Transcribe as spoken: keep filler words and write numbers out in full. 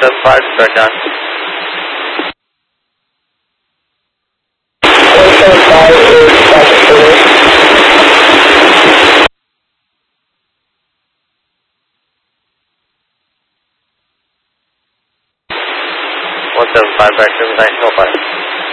seven five, start down. one seven five is traffic clear. one seven five, back seven nine, call five.